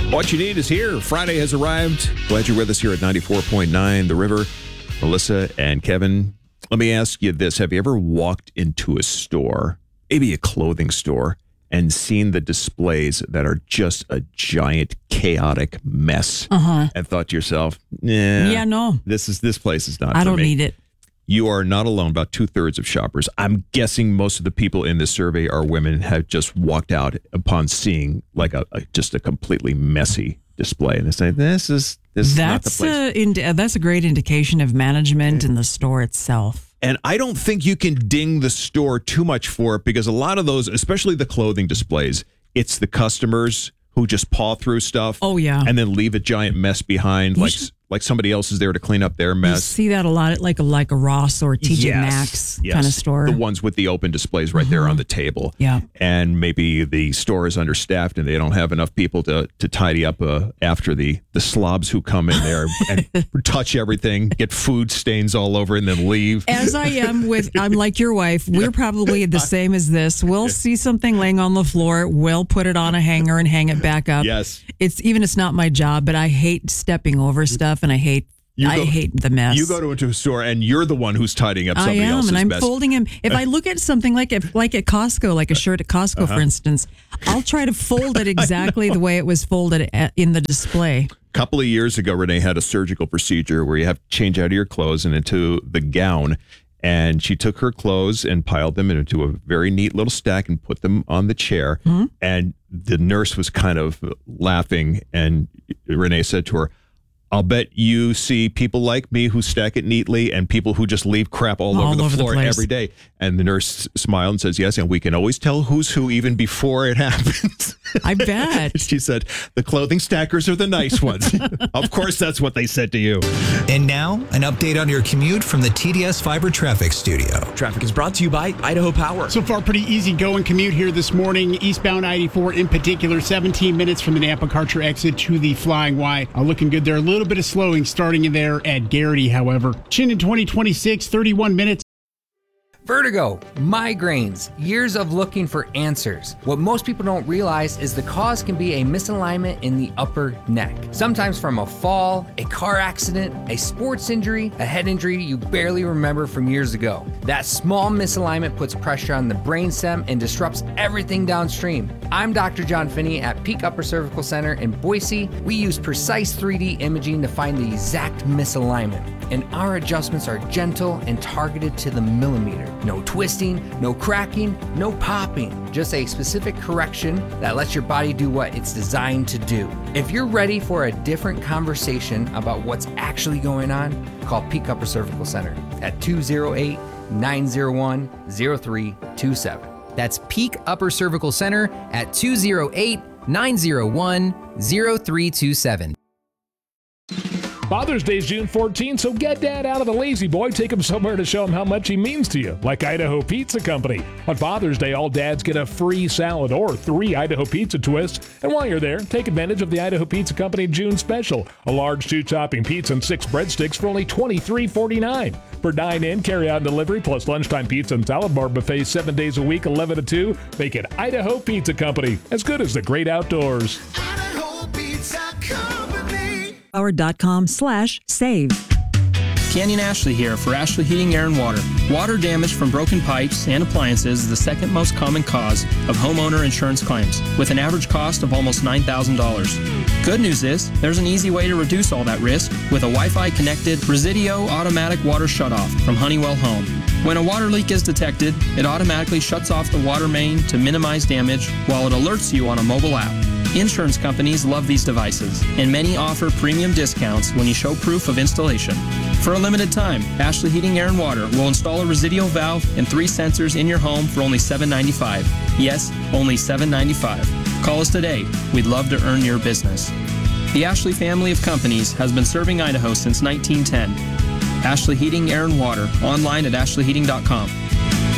What you need is here. Friday has arrived. Glad you're with us here at 94.9 The River. Melissa and Kevin, let me ask you this. Have you ever walked into a store, maybe a clothing store, and seen the displays that are just a giant chaotic mess and thought to yourself, this place is not for me. I don't need it. You are not alone. About 2/3 of shoppers, I'm guessing most of the people in this survey are women, have just walked out upon seeing like just a completely messy display. And they say, this is not the place. That's a great indication of management in the store itself. And I don't think you can ding the store too much for it, because a lot of those, especially the clothing displays, it's the customers who just paw through stuff. Oh, yeah. And then leave a giant mess behind, like somebody else is there to clean up their mess. You see that a lot at like a Ross or TJ Maxx kind of store. The ones with the open displays right there on the table. Yeah. And maybe the store is understaffed and they don't have enough people to tidy up after the slobs who come in there and touch everything, get food stains all over and then leave. As I'm like your wife, we're probably the same as this. We'll see something laying on the floor, we'll put it on a hanger and hang it back up. Yes. It's not my job, but I hate stepping over stuff. And I hate the mess. You go into a store and you're the one who's tidying up somebody else's mess. And I'm folding them. If I look at something like at Costco, like a shirt at Costco, for instance, I'll try to fold it exactly the way it was folded in the display. A couple of years ago, Renee had a surgical procedure where you have to change out of your clothes and into the gown. And she took her clothes and piled them into a very neat little stack and put them on the chair. Mm-hmm. And the nurse was kind of laughing. And Renee said to her, I'll bet you see people like me who stack it neatly and people who just leave crap all over the floor every day. And the nurse smiled and says, yes, and we can always tell who's who even before it happens. I bet. She said, the clothing stackers are the nice ones. Of course, that's what they said to you. And now, an update on your commute from the TDS Fiber Traffic Studio. Traffic is brought to you by Idaho Power. So far, pretty easy going commute here this morning. Eastbound I-84 in particular, 17 minutes from the Nampa-Karcher exit to the Flying Y. Looking good there. A little bit of slowing starting in there at Garrity, however. Chin in 2026, 31 minutes. Vertigo, migraines, years of looking for answers. What most people don't realize is the cause can be a misalignment in the upper neck. Sometimes from a fall, a car accident, a sports injury, a head injury you barely remember from years ago. That small misalignment puts pressure on the brainstem and disrupts everything downstream. I'm Dr. John Finney at Peak Upper Cervical Center in Boise. We use precise 3D imaging to find the exact misalignment, and our adjustments are gentle and targeted to the millimeter. No twisting, no cracking, no popping. Just a specific correction that lets your body do what it's designed to do. If you're ready for a different conversation about what's actually going on, call Peak Upper Cervical Center at 208-901-0327. That's Peak Upper Cervical Center at 208-901-0327. Father's Day is June 14th, so get Dad out of the lazy boy. Take him somewhere to show him how much he means to you, like Idaho Pizza Company. On Father's Day, all dads get a free salad or 3 Idaho Pizza twists. And while you're there, take advantage of the Idaho Pizza Company June special. A large 2-topping pizza and 6 breadsticks for only $23.49. For dine-in, carry-out, and delivery, plus lunchtime pizza and salad bar buffets 7 days a week, 11 to 2. Make it Idaho Pizza Company, as good as the great outdoors. Idaho Pizza Company. Power.com/save. Canyon Ashley here for Ashley Heating, Air, and Water. Water damage from broken pipes and appliances is the second most common cause of homeowner insurance claims, with an average cost of almost $9,000. Good news is, there's an easy way to reduce all that risk with a Wi-Fi connected Residio automatic water shutoff from Honeywell Home. When a water leak is detected, it automatically shuts off the water main to minimize damage while it alerts you on a mobile app. Insurance companies love these devices, and many offer premium discounts when you show proof of installation. For a limited time, Ashley Heating, Air, and Water will install a Residio valve and 3 sensors in your home for only $795. Yes, only $795. Call us today. We'd love to earn your business. The Ashley family of companies has been serving Idaho since 1910. Ashley Heating, Air, and Water, online at ashleyheating.com.